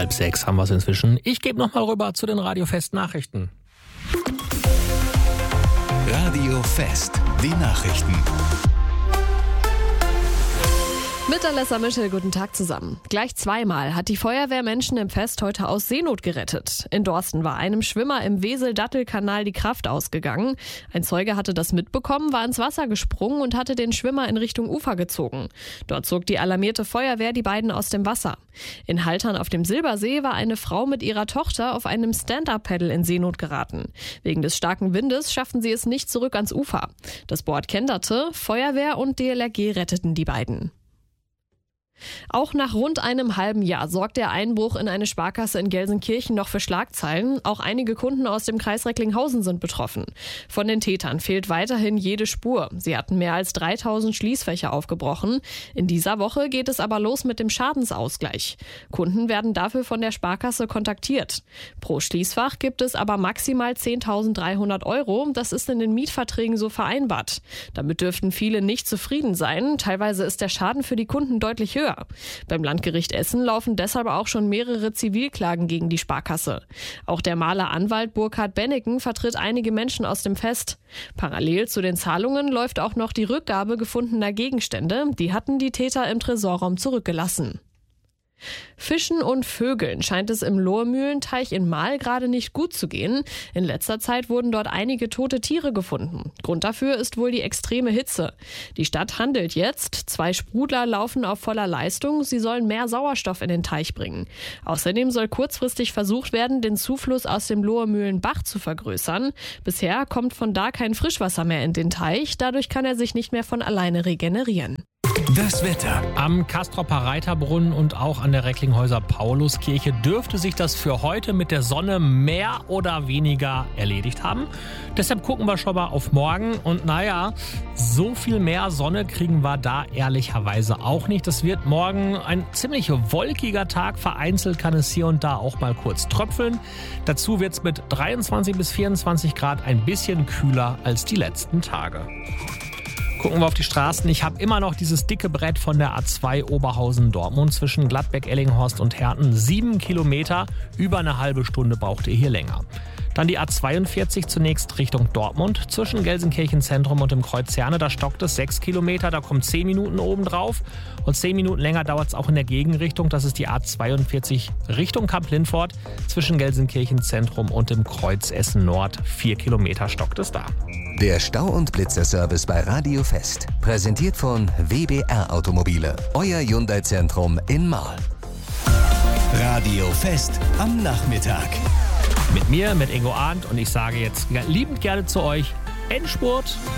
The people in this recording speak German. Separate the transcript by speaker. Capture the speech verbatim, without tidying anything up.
Speaker 1: Halb sechs haben wir es inzwischen. Ich gebe nochmal rüber zu den Radio-Fest-Nachrichten.
Speaker 2: Radio Fest, die Nachrichten.
Speaker 3: Mit Alessa Michel, guten Tag zusammen. Gleich zweimal hat die Feuerwehr Menschen im Fest heute aus Seenot gerettet. In Dorsten war einem Schwimmer im Wesel-Dattel-Kanal die Kraft ausgegangen. Ein Zeuge hatte das mitbekommen, war ins Wasser gesprungen und hatte den Schwimmer in Richtung Ufer gezogen. Dort zog die alarmierte Feuerwehr die beiden aus dem Wasser. In Haltern auf dem Silbersee war eine Frau mit ihrer Tochter auf einem Stand-Up-Paddle in Seenot geraten. Wegen des starken Windes schafften sie es nicht zurück ans Ufer. Das Board kenterte, Feuerwehr und D L R G retteten die beiden. Auch nach rund einem halben Jahr sorgt der Einbruch in eine Sparkasse in Gelsenkirchen noch für Schlagzeilen. Auch einige Kunden aus dem Kreis Recklinghausen sind betroffen. Von den Tätern fehlt weiterhin jede Spur. Sie hatten mehr als dreitausend Schließfächer aufgebrochen. In dieser Woche geht es aber los mit dem Schadensausgleich. Kunden werden dafür von der Sparkasse kontaktiert. Pro Schließfach gibt es aber maximal zehntausenddreihundert Euro. Das ist in den Mietverträgen so vereinbart. Damit dürften viele nicht zufrieden sein. Teilweise ist der Schaden für die Kunden deutlich höher. Beim Landgericht Essen laufen deshalb auch schon mehrere Zivilklagen gegen die Sparkasse. Auch der Maler-Anwalt Burkhard Benneken vertritt einige Menschen aus dem Fest. Parallel zu den Zahlungen läuft auch noch die Rückgabe gefundener Gegenstände. Die hatten die Täter im Tresorraum zurückgelassen. Fischen und Vögeln scheint es im Lohmühlenteich in Marl gerade nicht gut zu gehen. In letzter Zeit wurden dort einige tote Tiere gefunden. Grund dafür ist wohl die extreme Hitze. Die Stadt handelt jetzt. Zwei Sprudler laufen auf voller Leistung. Sie sollen mehr Sauerstoff in den Teich bringen. Außerdem soll kurzfristig versucht werden, den Zufluss aus dem Lohmühlenbach zu vergrößern. Bisher kommt von da kein Frischwasser mehr in den Teich. Dadurch kann er sich nicht mehr von alleine regenerieren.
Speaker 2: Das Wetter.
Speaker 1: Am Kastropper Reiterbrunnen und auch an der Recklinghäuser Pauluskirche dürfte sich das für heute mit der Sonne mehr oder weniger erledigt haben. Deshalb gucken wir schon mal auf morgen. Und naja, so viel mehr Sonne kriegen wir da ehrlicherweise auch nicht. Das wird morgen ein ziemlich wolkiger Tag. Vereinzelt kann es hier und da auch mal kurz tröpfeln. Dazu wird es mit dreiundzwanzig bis vierundzwanzig Grad ein bisschen kühler als die letzten Tage. Gucken wir auf die Straßen. Ich habe immer noch dieses dicke Brett von der A zwei Oberhausen-Dortmund zwischen Gladbeck, Ellinghorst und Herten. Sieben Kilometer, über eine halbe Stunde braucht ihr hier länger. Dann die A zweiundvierzig zunächst Richtung Dortmund. Zwischen Gelsenkirchen Zentrum und dem Kreuz Herne, da stockt es sechs Kilometer, da kommen zehn Minuten oben drauf. Und zehn Minuten länger dauert es auch in der Gegenrichtung. Das ist die A zweiundvierzig Richtung Kamp-Lindfort. Zwischen Gelsenkirchen Zentrum und dem Kreuz Essen Nord. Vier Kilometer stockt es da.
Speaker 2: Der Stau- und Blitzerservice bei Radio Fest. Präsentiert von W B R Automobile. Euer Hyundai-Zentrum in Marl. Radio Fest am Nachmittag.
Speaker 1: Mit mir, mit Ingo Arndt, und ich sage jetzt liebend gerne zu euch, Endspurt.